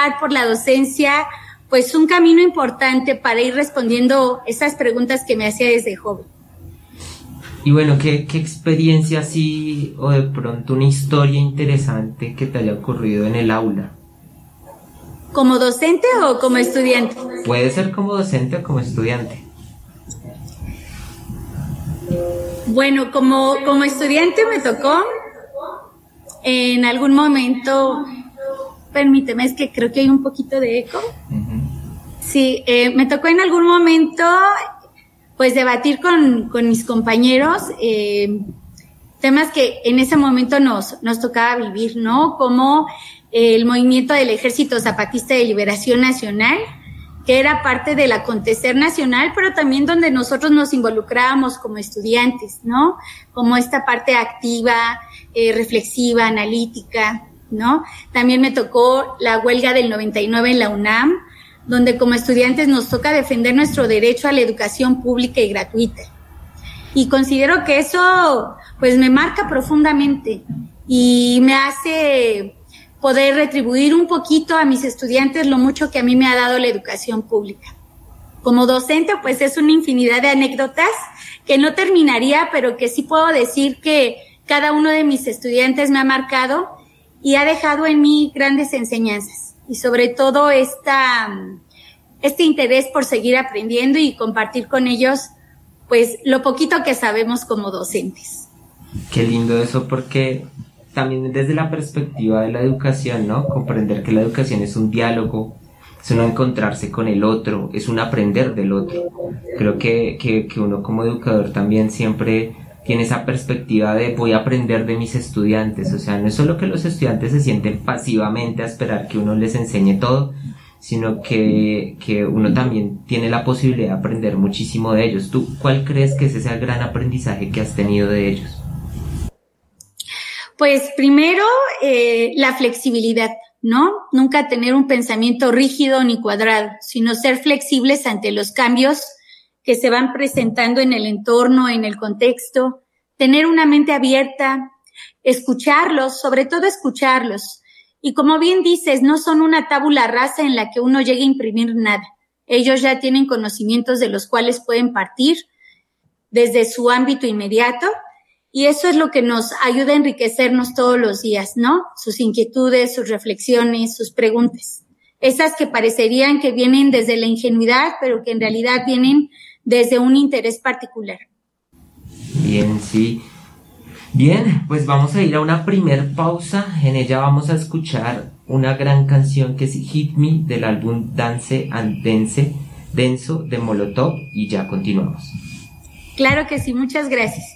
encontrar por la docencia pues un camino importante para ir respondiendo esas preguntas que me hacía desde joven. Y bueno, ¿qué experiencia así o de pronto una historia interesante que te haya ocurrido en el aula? ¿Como docente o como estudiante? Puede ser como docente o como estudiante. Bueno, como estudiante me tocó en algún momento, permíteme, es que creo que hay un poquito de eco. Uh-huh. Sí, me tocó en algún momento pues debatir con mis compañeros temas que en ese momento nos tocaba vivir, ¿no? Como el movimiento del Ejército Zapatista de Liberación Nacional, que era parte del acontecer nacional, pero también donde nosotros nos involucrábamos como estudiantes, ¿no? Como esta parte activa, reflexiva, analítica, ¿no? También me tocó la huelga del 99 en la UNAM, donde como estudiantes nos toca defender nuestro derecho a la educación pública y gratuita. Y considero que eso, pues, me marca profundamente y me hace poder retribuir un poquito a mis estudiantes lo mucho que a mí me ha dado la educación pública. Como docente, pues, es una infinidad de anécdotas que no terminaría, pero que sí puedo decir que cada uno de mis estudiantes me ha marcado y ha dejado en mí grandes enseñanzas. Y sobre todo este interés por seguir aprendiendo y compartir con ellos, pues, lo poquito que sabemos como docentes. Qué lindo eso, porque también desde la perspectiva de la educación, ¿no? Comprender que la educación es un diálogo, es un encontrarse con el otro, es un aprender del otro. Creo que uno como educador también siempre tiene esa perspectiva de voy a aprender de mis estudiantes, o sea, no es solo que los estudiantes se sienten pasivamente a esperar que uno les enseñe todo, sino que uno también tiene la posibilidad de aprender muchísimo de ellos. ¿Tú cuál crees que es ese gran aprendizaje que has tenido de ellos? Pues primero, la flexibilidad, ¿no? Nunca tener un pensamiento rígido ni cuadrado, sino ser flexibles ante los cambios que se van presentando en el entorno, en el contexto, tener una mente abierta, escucharlos, sobre todo escucharlos. Y como bien dices, no son una tabula rasa en la que uno llegue a imprimir nada. Ellos ya tienen conocimientos de los cuales pueden partir desde su ámbito inmediato y eso es lo que nos ayuda a enriquecernos todos los días, ¿no? Sus inquietudes, sus reflexiones, sus preguntas. Esas que parecerían que vienen desde la ingenuidad, pero que en realidad vienen desde un interés particular. Bien, sí. Bien, pues vamos a ir a una primer pausa. En ella vamos a escuchar una gran canción que es Hit Me del álbum Dance and Denso de Molotov y ya continuamos. Claro que sí, muchas gracias.